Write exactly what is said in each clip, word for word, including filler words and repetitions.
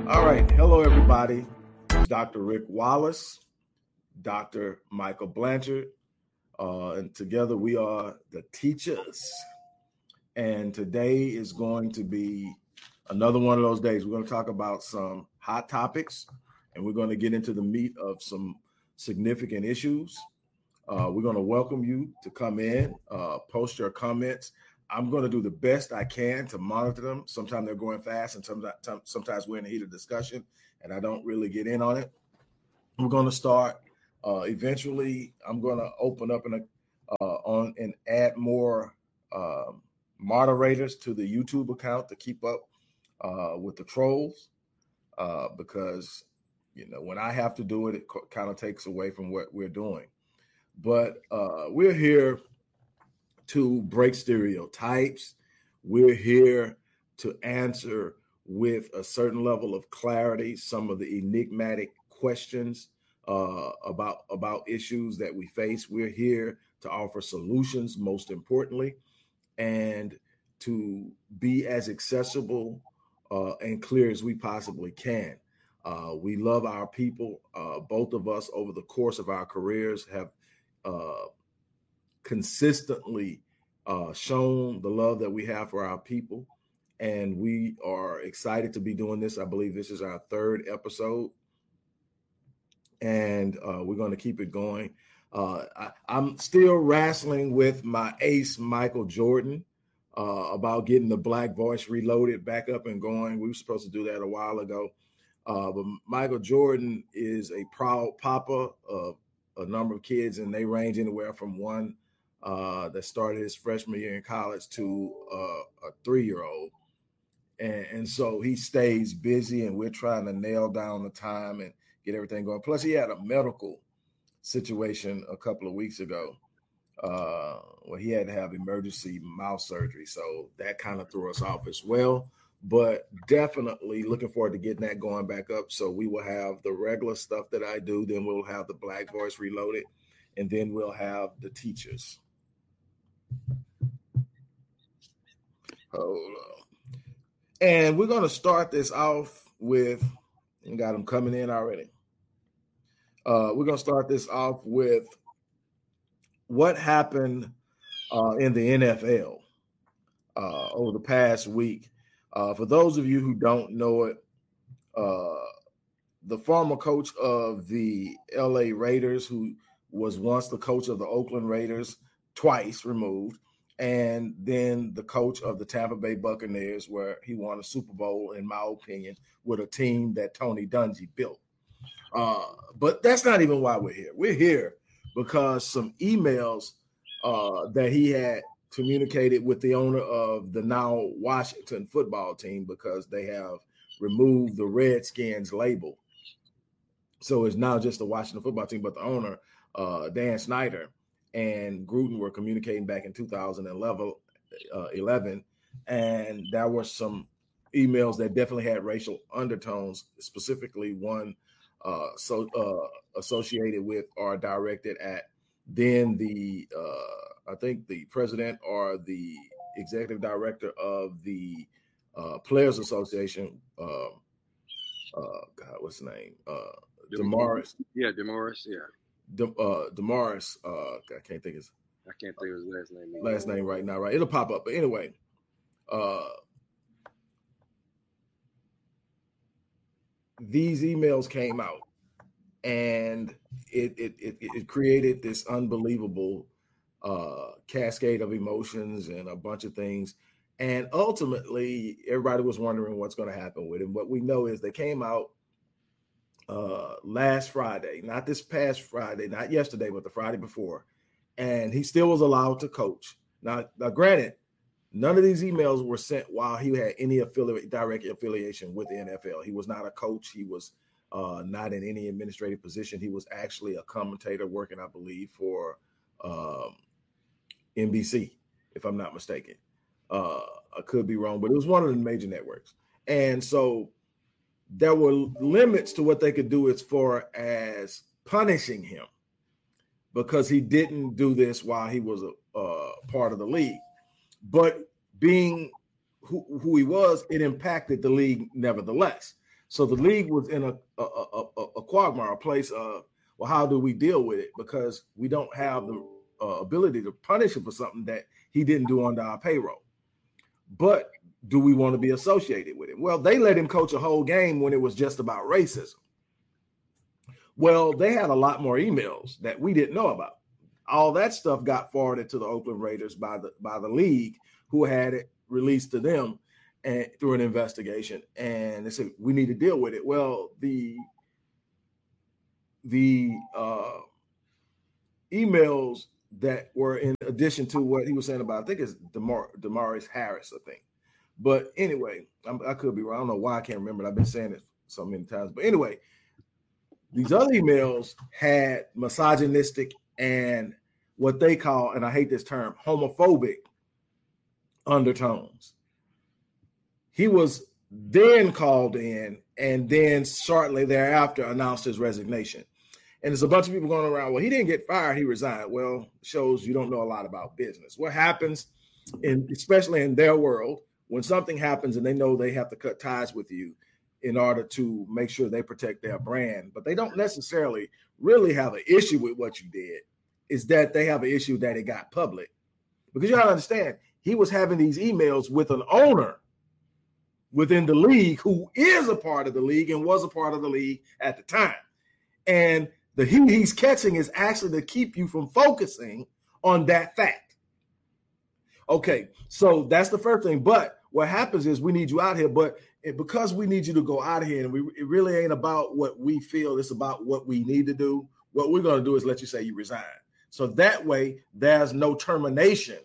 All right. Hello, everybody. Doctor Rick Wallace, Doctor Michael Blanchard, uh, and together we are the teachers. And today is going to be another one of those days. We're going to talk about some hot topics, and we're going to get into the meat of some significant issues. Uh, we're going to welcome you to come in, uh, post your comments. I'm going to do the best I can to monitor them. Sometimes they're going fast, and sometimes, sometimes we're in the heat of discussion, and I don't really get in on it. We're going to start. Uh, eventually, I'm going to open up and uh, on and add more uh, moderators to the YouTube account to keep up uh, with the trolls, uh, because you know when I have to do it, it co- kind of takes away from what we're doing. But uh, we're here to break stereotypes. We're here to answer with a certain level of clarity some of the enigmatic questions uh, about, about issues that we face. We're here to offer solutions, most importantly, and to be as accessible uh, and clear as we possibly can. Uh, we love our people. Uh, both of us over the course of our careers have uh, consistently uh, shown the love that we have for our people. And we are excited to be doing this. I believe this is our third episode. And uh, we're going to keep it going. Uh, I, I'm still wrestling with my ace, Michael Jordan, uh, about getting the Black Voice Reloaded back up and going. We were supposed to do that a while ago. Uh, but Michael Jordan is a proud papa of a number of kids, and they range anywhere from one uh, that started his freshman year in college to uh, a three-year-old. And, and so he stays busy, and we're trying to nail down the time and get everything going. Plus, he had a medical situation a couple of weeks ago uh, where he had to have emergency mouth surgery. So that kind of threw us off as well. But definitely looking forward to getting that going back up. So we will have the regular stuff that I do. Then we'll have the Black Voice Reloaded. And then we'll have the teachers. Hold on. And we're going to start this off with, and got them coming in already. Uh, we're going to start this off with what happened uh, in the N F L uh, over the past week. Uh, for those of you who don't know it, uh, the former coach of the L A Raiders, who was once the coach of the Oakland Raiders, twice removed, and then the coach of the Tampa Bay Buccaneers, where he won a Super Bowl, in my opinion, with a team that Tony Dungy built. Uh, but that's not even why we're here. We're here because some emails uh, that he had communicated with the owner of the now Washington football team, because they have removed the Redskins label. So it's now just the Washington football team, but the owner, uh, Dan Snyder, and Gruden were communicating back in two thousand eleven, uh, eleven, and there were some emails that definitely had racial undertones, specifically one uh, so uh, associated with or directed at then the uh, I think the president or the executive director of the uh, Players Association. Uh, uh, God, what's his name? Uh, Demaris. Yeah, Demaris. Yeah. De, uh, Demaris. Uh, I can't think his. I can't think of his last name. Either. Last name right now, right? It'll pop up. But anyway, uh, these emails came out, and it it it, it created this unbelievable uh, cascade of emotions and a bunch of things. And ultimately, everybody was wondering what's going to happen with him. What we know is they came out uh, last Friday, not this past Friday, not yesterday, but the Friday before. And he still was allowed to coach. Now, now granted, none of these emails were sent while he had any affiliate, direct affiliation with the N F L. He was not a coach. He was uh, not in any administrative position. He was actually a commentator working, I believe, for um, N B C, if I'm not mistaken. Uh, I could be wrong, but it was one of the major networks. And so there were limits to what they could do as far as punishing him, because he didn't do this while he was a uh, part of the league. But being who, who he was, it impacted the league nevertheless. So the league was in a a, a, a, a quagmire, a place of, well, how do we deal with it? Because we don't have the uh, ability to punish him for something that he didn't do under our payroll. But do we want to be associated with it? Well, they let him coach a whole game when it was just about racism. Well, they had a lot more emails that we didn't know about. All that stuff got forwarded to the Oakland Raiders by the by the league, who had it released to them and through an investigation. And they said, we need to deal with it. Well, the the uh, emails that were in addition to what he was saying about, I think it's DeMar- Damaris Harris, I think. But anyway, I'm, I could be wrong. I don't know why I can't remember it. I've been saying it so many times. But anyway, these other emails had misogynistic and what they call, and I hate this term, homophobic undertones. He was then called in and then shortly thereafter announced his resignation. And there's a bunch of people going around, well, he didn't get fired, he resigned. Well, shows you don't know a lot about business. What happens, in, especially in their world, when something happens and they know they have to cut ties with you in order to make sure they protect their brand, but they don't necessarily really have an issue with what you did, is that they have an issue that it got public. Because you got to understand, he was having these emails with an owner within the league who is a part of the league and was a part of the league at the time. And the heat he's catching is actually to keep you from focusing on that fact. Okay, so that's the first thing. But what happens is we need you out here, but because we need you to go out of here, and we, it really ain't about what we feel, it's about what we need to do. What we're going to do is let you say you resign. So that way, there's no termination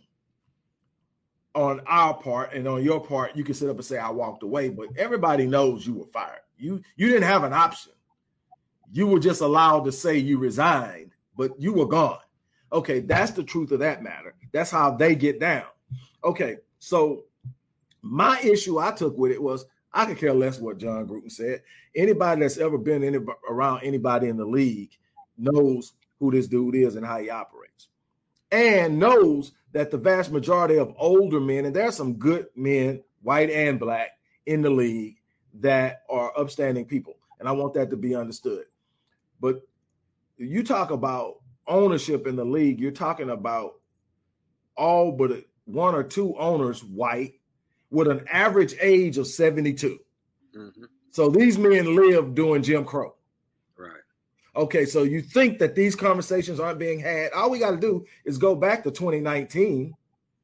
on our part, and on your part, you can sit up and say, I walked away, but everybody knows you were fired. You, you didn't have an option. You were just allowed to say you resigned, but you were gone. Okay, that's the truth of that matter. That's how they get down. Okay, so my issue I took with it was I could care less what Jon Gruden said. Anybody that's ever been any, around anybody in the league knows who this dude is and how he operates, and knows that the vast majority of older men, and there are some good men, white and black, in the league that are upstanding people, and I want that to be understood. But you talk about ownership in the league, you're talking about all but one or two owners white with an average age of seventy-two. Mm-hmm. So these men live doing Jim Crow. Right. Okay, so you think that these conversations aren't being had. All we got to do is go back to twenty nineteen,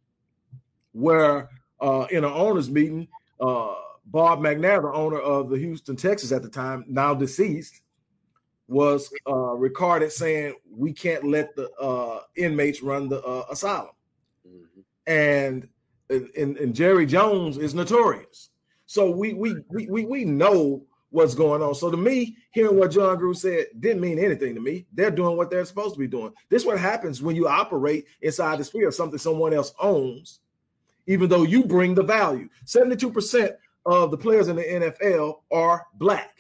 where uh, in an owners meeting, uh, Bob McNair, the owner of the Houston Texans at the time, now deceased, was uh, recorded saying we can't let the uh, inmates run the uh, asylum. Mm-hmm. And, and and Jerry Jones is notorious. So we we we we we know what's going on. So to me, hearing what Jon Gruden said didn't mean anything to me. They're doing what they're supposed to be doing. This is what happens when you operate inside the sphere of something someone else owns, even though you bring the value. seventy-two percent of the players in the N F L are black.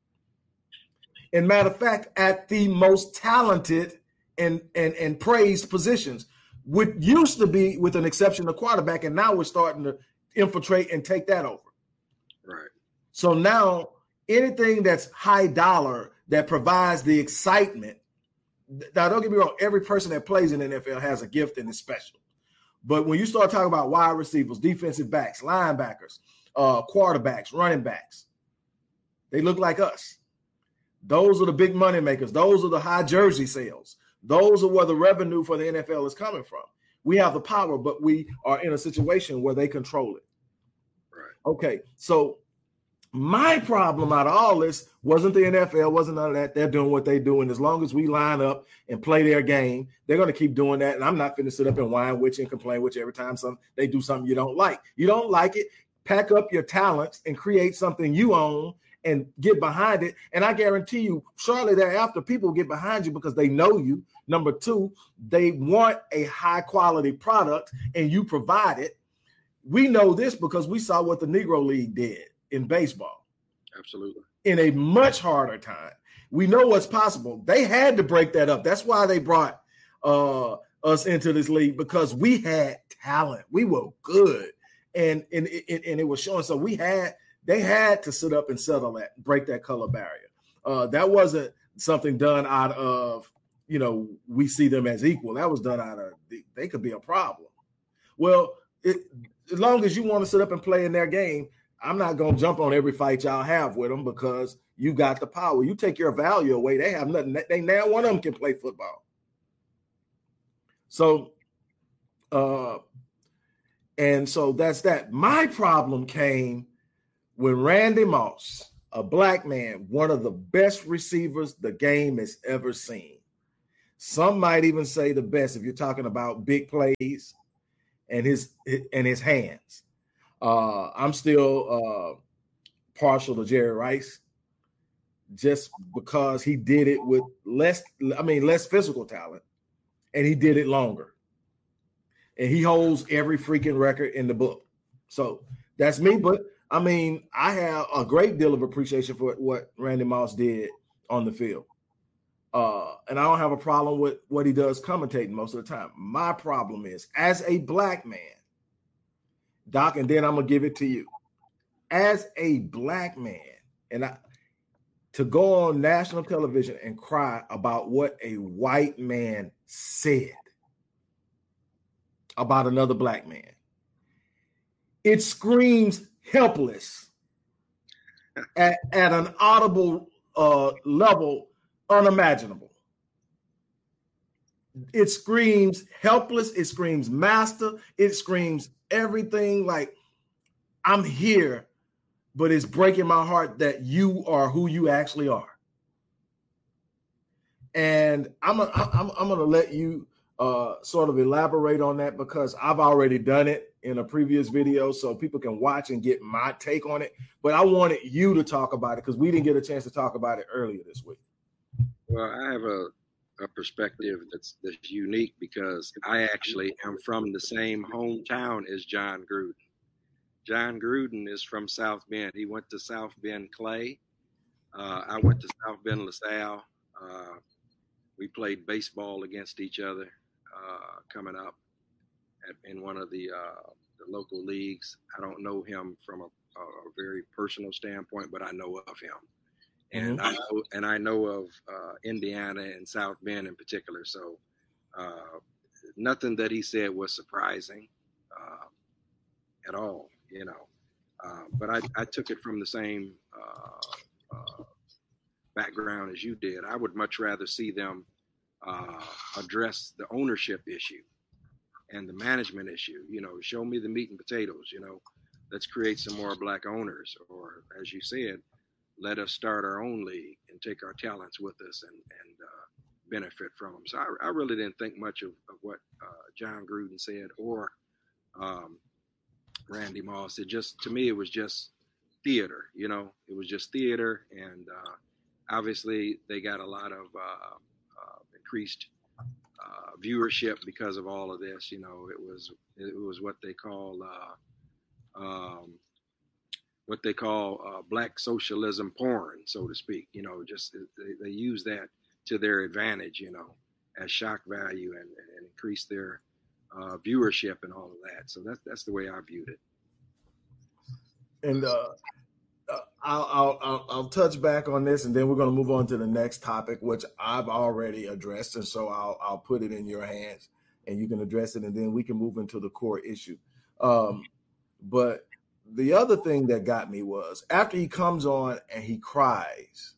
And matter of fact, at the most talented and, and, and praised positions, what used to be, with an exception of quarterback, and now we're starting to infiltrate and take that over. Right. So now anything that's high dollar that provides the excitement. Now, don't get me wrong, every person that plays in the N F L has a gift and is special. But when you start talking about wide receivers, defensive backs, linebackers, uh, quarterbacks, running backs, they look like us. Those are the big money makers. Those are the high jersey sales. Those are where the revenue for the N F L is coming from. We have the power, but we are in a situation where they control it. Right. Okay, so my problem out of all this wasn't the N F L, wasn't none of that. They're doing what they do, and as long as we line up and play their game, they're going to keep doing that. And I'm not going to sit up and whine with you and complain with you every time some they do something you don't like. You don't like it, pack up your talents and create something you own and get behind it. And I guarantee you, shortly thereafter, people get behind you because they know you. Number two, they want a high quality product and you provide it. We know this because we saw what the Negro League did in baseball. Absolutely. In a much harder time. We know what's possible. They had to break that up. That's why they brought uh, us into this league, because we had talent. We were good. And, and, and, and it was showing. So we had They had to sit up and settle that, break that color barrier. Uh, that wasn't something done out of, you know, we see them as equal. That was done out of, they could be a problem. Well, it, as long as you want to sit up and play in their game, I'm not going to jump on every fight y'all have with them because you got the power. You take your value away, they have nothing. They now one of them can play football. So, uh, and so that's that. My problem came when Randy Moss, a black man, one of the best receivers the game has ever seen. Some might even say the best if you're talking about big plays and his and his hands. Uh, I'm still uh, partial to Jerry Rice just because he did it with less, I mean, less physical talent, and he did it longer. And he holds every freaking record in the book. So that's me. But I mean, I have a great deal of appreciation for what Randy Moss did on the field. Uh, and I don't have a problem with what he does commentating most of the time. My problem is, as a black man, Doc, and then I'm going to give it to you. As a black man, and I, to go on national television and cry about what a white man said about another black man, it screams helpless at, at an audible uh, level unimaginable. It screams helpless. It screams master. It screams everything. Like, I'm here, but it's breaking my heart that you are who you actually are. And I'm a, I'm I'm going to let you uh, sort of elaborate on that because I've already done it in a previous video, so people can watch and get my take on it. But I wanted you to talk about it because we didn't get a chance to talk about it earlier this week. Well, I have a, a perspective that's that's unique because I actually am from the same hometown as John Gruden. John Gruden is from South Bend. He went to South Bend Clay. Uh, I went to South Bend LaSalle. Uh, we played baseball against each other uh, coming up at, in one of the, uh, the local leagues. I don't know him from a, a very personal standpoint, but I know of him. And I know, and I know of uh, Indiana and South Bend in particular. So uh, nothing that he said was surprising uh, at all, you know. Uh, but I, I took it from the same uh, uh, background as you did. I would much rather see them uh, address the ownership issue and the management issue. You know, show me the meat and potatoes. You know, let's create some more black owners, or as you said, let us start our own league and take our talents with us and, and uh, benefit from them. So I, I really didn't think much of, of what uh, John Gruden said or um, Randy Moss. It just, to me, it was just theater, you know, it was just theater. And uh, obviously they got a lot of uh, uh, increased uh, viewership because of all of this. You know, it was, it was what they call, uh, um, what they call uh, black socialism porn, so to speak. You know, just they, they use that to their advantage, you know, as shock value and, and increase their uh, viewership and all of that. So that's that's the way I viewed it. And uh, I'll, I'll I'll I'll touch back on this, and then we're going to move on to the next topic, which I've already addressed, and so I'll I'll put it in your hands, and you can address it, and then we can move into the core issue. Um, but the other thing that got me was after he comes on and he cries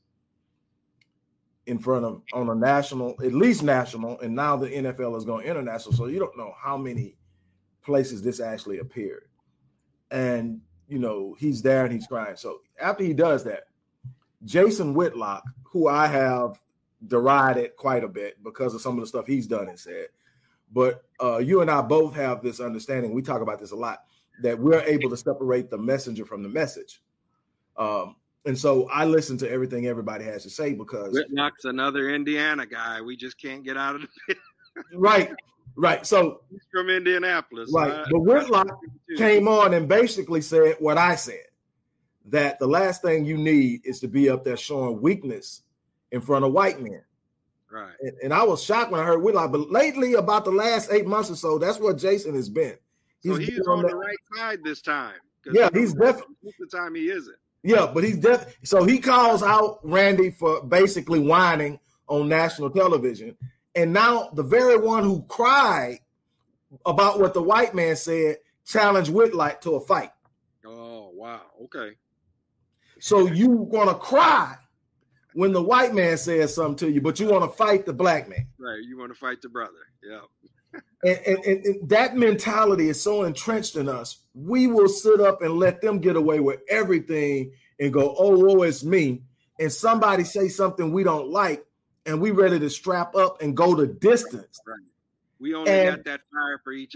in front of on a national, at least national, and now the N F L is going international. So you don't know how many places this actually appeared. And, you know, he's there and he's crying. So after he does that, Jason Whitlock, who I have derided quite a bit because of some of the stuff he's done and said, but uh, you and I both have this understanding. We talk about this a lot, that we're able to separate the messenger from the message. Um, and so I listen to everything everybody has to say because Whitlock's another Indiana guy. We just can't get out of the pit. Right, right. So he's from Indianapolis. Right. Uh, but Whitlock came on and basically said what I said, that the last thing you need is to be up there showing weakness in front of white men. Right. And, and I was shocked when I heard Whitlock, but lately, about the last eight months or so, that's what Jason has been. He's, so he's on, on the right side this time. Yeah, he's definitely. Most of the time he isn't. Yeah, but he's definitely. So he calls out Randy for basically whining on national television. And now the very one who cried about what the white man said challenged Whitlock to a fight. Oh, wow. Okay. So you want to cry when the white man says something to you, but you want to fight the black man. Right. You want to fight the brother. Yeah. And, and, and, and that mentality is so entrenched in us. We will sit up and let them get away with everything and go, oh, oh, it's me. And somebody say something we don't like, and we ready to strap up and go the distance. Right. We only and, got that fire for each